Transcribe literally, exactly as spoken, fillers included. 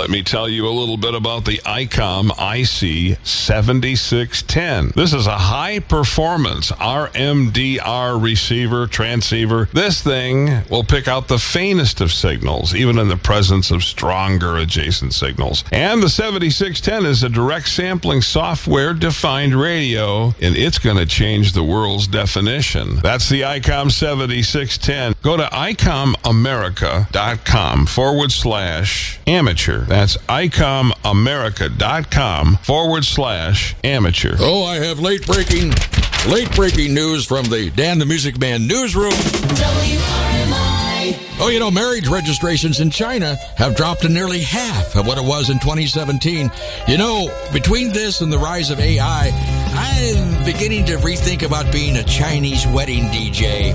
let me tell you a little bit about the ICOM I C seventy-six ten. This is a high-performance R M D R receiver, transceiver. This thing will pick out the faintest of signals, even in the presence of stronger adjacent signals. And the seventy-six ten is a direct sampling software-defined radio, and it's going to change the world's definition. That's the ICOM seventy-six ten. Go to icomamerica.com forward slash amateur. That's icomamerica.com forward slash amateur. Oh, I have late breaking, late breaking news from the Dan the Music Man newsroom. W R M I. Oh, you know, marriage registrations in China have dropped to nearly half of what it was in twenty seventeen. You know, between this and the rise of A I, I'm beginning to rethink about being a Chinese wedding D J.